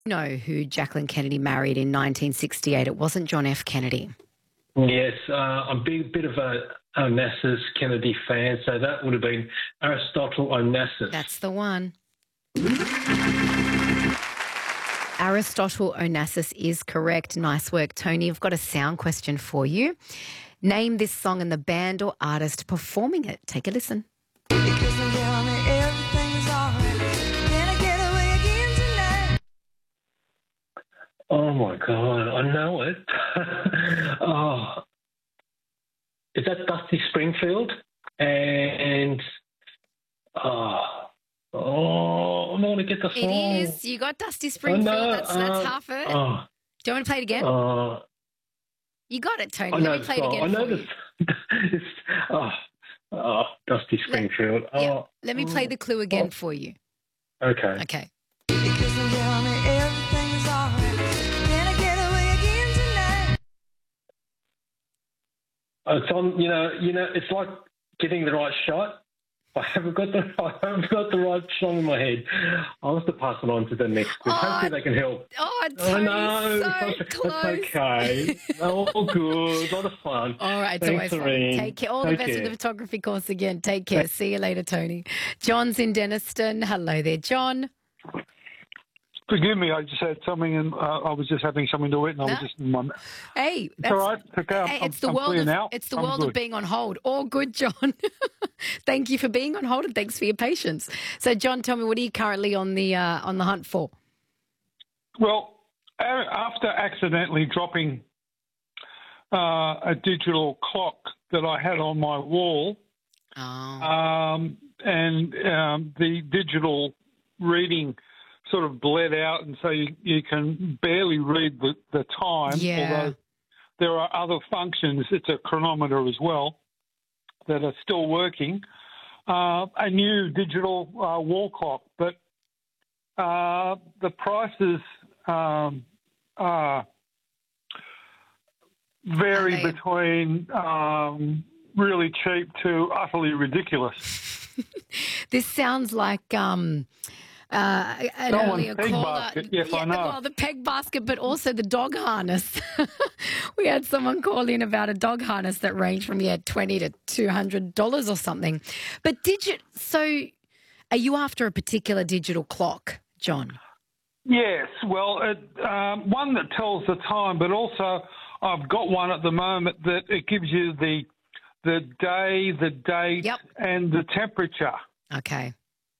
Know who Jacqueline Kennedy married in 1968? It wasn't John F. Kennedy. Yes, I'm a bit of a Onassis Kennedy fan, so that would have been Aristotle Onassis. That's the one. Aristotle Onassis is correct. Nice work, Tony. I've got a sound question for you. Name this song and the band or artist performing it. Take a listen. Oh, my God, I know it. Oh, is that Dusty Springfield? And, I'm not going to get the song. It is. You got Dusty Springfield. That's half it. Do you want to play it again? You got it, Tony. Let me play it again for you. Dusty Springfield. Let me play the clue again for you. Okay. Okay. It's on. It's like getting the right shot. I haven't got the right song in my head. I'll have to pass it on to the next group. Hopefully they can help. Oh, Tony, so close. That's okay. All good. A lot of fun. All right, it's Thanks, always fun. Take care. All the best with the photography course again. Take care. See you later, Tony. John's in Denniston. Hello there, John. Forgive me, I just had something and I was just having something to eat and I was just in my... Hey, it's all right. It's okay. It's the world of being on hold. All good, John. Thank you for being on hold and thanks for your patience. So, John, tell me, what are you currently on the hunt for? Well, after accidentally dropping a digital clock that I had on my wall, and the digital reading sort of bled out, and so you can barely read the time, although there are other functions, it's a chronometer as well, that are still working. A new digital wall clock, but the prices vary between really cheap to utterly ridiculous. This sounds like... an earlier caller. Yes, I know. Well, the peg basket, but also the dog harness. We had someone call in about a dog harness that ranged from $20 to $200 or something. But so are you after a particular digital clock, John? Yes. Well, one that tells the time, but also I've got one at the moment that it gives you the day, the date, and the temperature. Okay.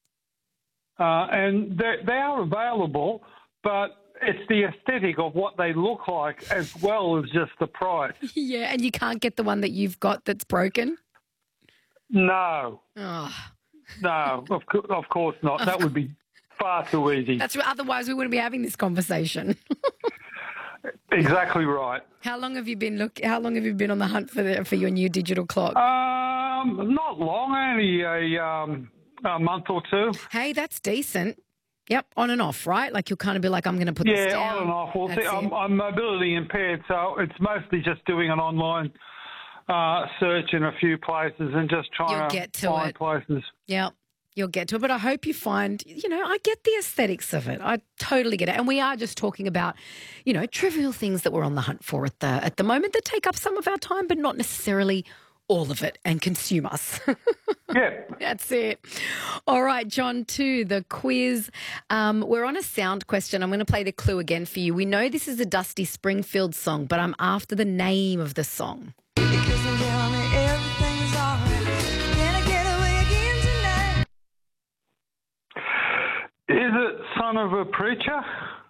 And they are available, but it's the aesthetic of what they look like as well as just the price. Yeah, and you can't get the one that you've got that's broken? No. Oh. No, of course not. That would be far too easy. Otherwise, we wouldn't be having this conversation. Exactly right. How long have you been on the hunt for your new digital clock? Not long, only a month or two. Hey, that's decent. Yep, on and off, right? Like you'll kind of be like, I'm going to put this down. Yeah, on and off. Well, see, I'm mobility impaired, so it's mostly just doing an online search in a few places and just trying to find places. Yeah, you'll get to it. But I hope you find, I get the aesthetics of it. I totally get it. And we are just talking about, trivial things that we're on the hunt for at the moment that take up some of our time, but not necessarily all of it and consume us. Yeah. That's it. All right, John, to the quiz. We're on a sound question. I'm going to play the clue again for you. We know this is a Dusty Springfield song, but I'm after the name of the song. Is it Son of a Preacher?